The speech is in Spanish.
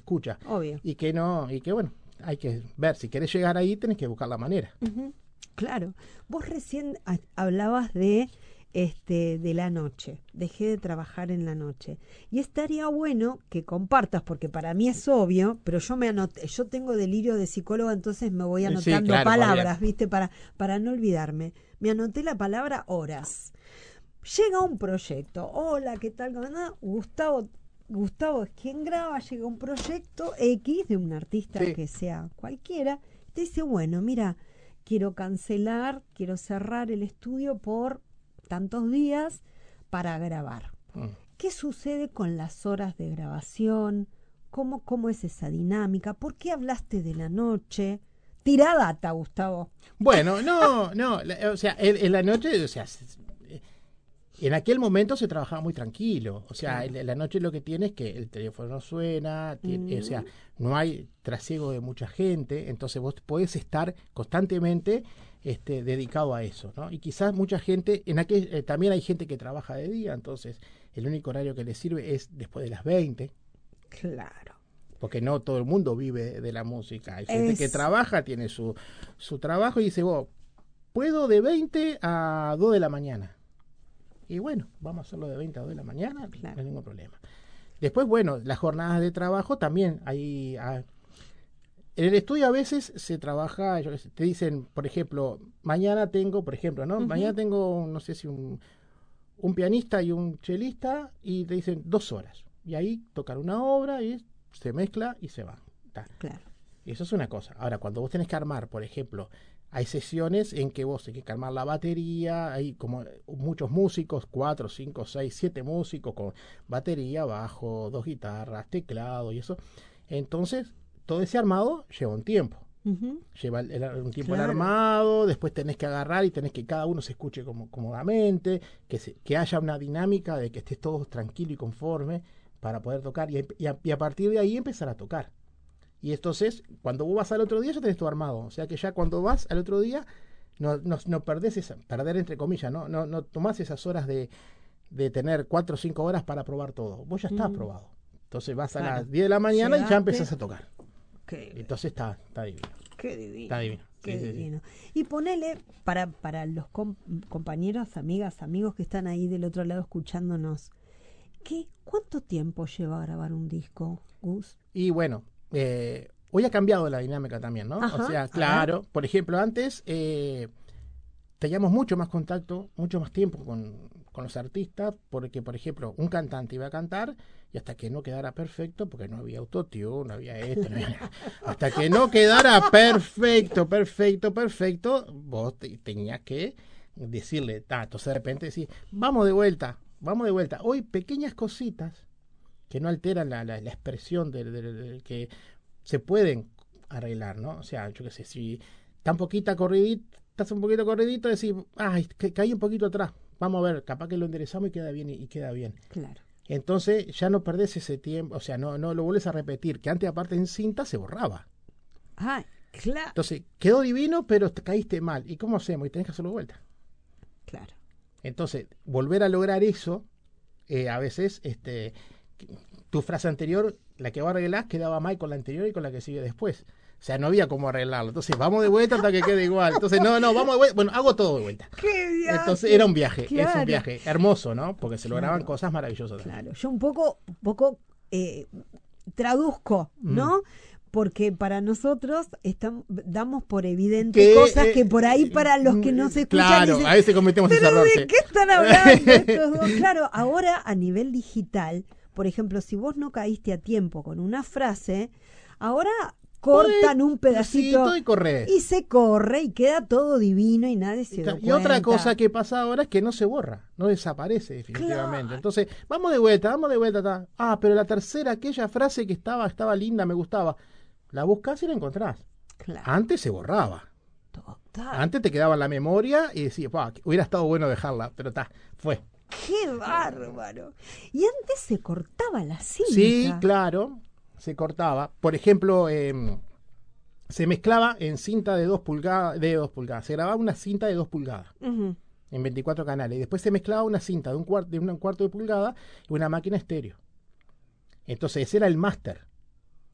escucha. Obvio. Y que no, y que bueno, hay que ver, si querés llegar ahí, tenés que buscar la manera. Ujú, claro. Vos recién hablabas de la noche. Dejé de trabajar en la noche. Y estaría bueno que compartas, porque para mí es obvio, pero yo me anoté, yo tengo delirio de psicóloga, entonces me voy Sí, anotando claro, palabras, bien. ¿viste? Para no olvidarme. Me anoté la palabra horas. Llega un proyecto. Hola, ¿qué tal? ¿Cómo anda? Gustavo es quien graba, llega un proyecto X de un artista Sí. que sea cualquiera. Te dice, bueno, mira, quiero cancelar, quiero cerrar el estudio por tantos días para grabar. Mm. ¿Qué sucede con las horas de grabación? ¿Cómo es esa dinámica? ¿Por qué hablaste de la noche? Tira data, Gustavo. Bueno, no, o sea, en la noche, o sea, en aquel momento se trabajaba muy tranquilo. O sea, Claro. en la noche lo que tiene es que el teléfono no suena, o sea, no hay trasiego de mucha gente, entonces vos podés estar constantemente dedicado a eso, ¿no? Y quizás mucha gente, también hay gente que trabaja de día, entonces el único horario que les sirve es después de las 20, Claro. porque no todo el mundo vive de la música. Hay gente que Es trabaja, tiene su trabajo y dice, vos, puedo de 20 a 2 de la mañana. Y bueno, vamos a hacerlo de 20 a 2 de la mañana, no claro. hay ningún problema. Después, bueno, las jornadas de trabajo también. En el estudio a veces se trabaja, yo qué sé, te dicen, por ejemplo, mañana tengo, por ejemplo, ¿no? Mañana Ujú. tengo, no sé si un pianista y un chelista y te dicen 2 horas. Y ahí tocar una obra y se mezcla y se va. Ta. Claro. Y eso es una cosa. Ahora, cuando vos tenés que armar, por ejemplo, hay sesiones en que vos tenés que armar la batería, hay como muchos músicos, 4, 5, 6, 7 músicos con batería, bajo, 2 guitarras, teclado y eso. Entonces, todo ese armado lleva un tiempo. Ujú. Lleva un tiempo el Claro. armado, después tenés que agarrar y tenés que cada uno se escuche cómodamente, que haya una dinámica de que estés todos tranquilo y conforme para poder tocar y a partir de ahí empezar a tocar. Y entonces, cuando vos vas al otro día, ya tenés todo armado. O sea que ya cuando vas al otro día, no perdés perder entre comillas, no tomás esas horas de tener 4 o 5 horas para probar todo. Vos ya estás Mm, probado. Entonces vas a claro. las 10 de la mañana y ya Llegaste. empezás a tocar. Qué, Entonces está divino. qué Está divino. divino. Qué Sí, sí, sí. divino. Y ponele para los compañeros, amigas, amigos que están ahí del otro lado escuchándonos. ¿Cuánto tiempo lleva a grabar un disco, Gus? Y bueno, hoy ha cambiado la dinámica también, ¿no? O Ajá, sea, a ver. claro, por ejemplo, antes teníamos mucho más contacto, mucho más tiempo con los artistas, porque, por ejemplo, un cantante iba a cantar y hasta que no quedara perfecto, porque no había autotune, no había esto, no había nada, hasta que no quedara perfecto, vos tenías que decirle, entonces de repente decís, vamos de vuelta. Hoy pequeñas cositas que no alteran la expresión que se pueden arreglar, ¿no? O sea, yo qué sé, si tan poquita corridita, estás un poquito corridito, decís, ay, caí un poquito atrás, vamos a ver, capaz que lo enderezamos y queda bien, y queda bien. Claro. Entonces ya no perdés ese tiempo, o sea, no lo vuelves a repetir, que antes aparte en cinta se borraba. Ah, claro. Entonces, quedó divino, pero te caíste mal. ¿Y cómo hacemos? Y tenés que hacerlo de vuelta. Claro. Entonces, volver a lograr eso, a veces, tu frase anterior, la que va a arreglar, quedaba mal con la anterior y con la que sigue después. O sea, no había cómo arreglarlo. Entonces, vamos de vuelta hasta que quede igual. Entonces, no, vamos de vuelta. Bueno, hago todo de vuelta. ¡Qué Entonces, era viaje! un viaje, es un Claro. viaje hermoso, ¿no? Porque se lograban Claro. cosas maravillosas también. Claro. Yo un poco traduzco, Mm. ¿no? Porque para nosotros damos por evidente Que, cosas que por ahí para los que nos escuchan claro, dicen, a veces cometemos ese ¿pero error, de sí. qué están hablando estos dos? Claro, ahora a nivel digital, por ejemplo, si vos no caíste a tiempo con una frase, ahora cortan un pedacito Y corres. y se corre y queda todo divino y nadie se da Y cuenta. otra cosa que pasa ahora es que no se borra, no desaparece definitivamente. Claro. Entonces, vamos de vuelta. Pero la tercera, aquella frase que estaba linda, me gustaba. La buscas y la encontrás. Claro. Antes se borraba. Total. Antes te quedaba en la memoria y decías, hubiera estado bueno dejarla, pero fue. ¡Qué bárbaro! Y antes se cortaba la cinta. Sí, claro, se cortaba. Por ejemplo, se mezclaba en cinta de 2 pulgadas, se grababa una cinta de 2 pulgadas. Uh-huh. En 24 canales. Y después se mezclaba una cinta de un cuarto de pulgada y una máquina estéreo. Entonces ese era el máster.